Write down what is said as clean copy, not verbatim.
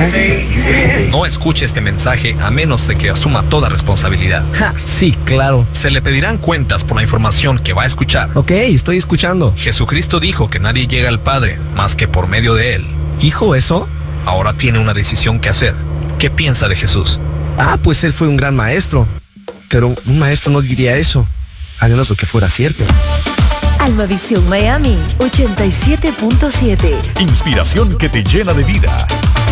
No escuche este mensaje a menos de que asuma toda responsabilidad. Sí, claro. Se le pedirán cuentas por la información que va a escuchar. Ok, estoy escuchando. Jesucristo dijo que nadie llega al Padre más que por medio de Él. ¿Dijo eso? Ahora tiene una decisión que hacer. ¿Qué piensa de Jesús? Pues él fue un gran maestro. Pero un maestro no diría eso, a menos de que fuera cierto. Almavisión Miami 87.7. Inspiración que te llena de vida.